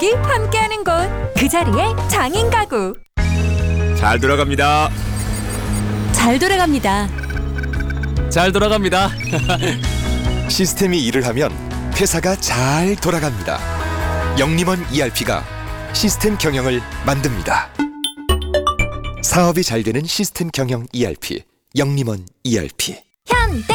가족이 함께하는 곳, 그 자리에 장인 가구. 잘 돌아갑니다. 잘 돌아갑니다. 잘 돌아갑니다. 시스템이 일을 하면 회사가 잘 돌아갑니다. 영림원 ERP가 시스템 경영을 만듭니다. 사업이 잘 되는 시스템 경영 ERP, 영림원 ERP. 현대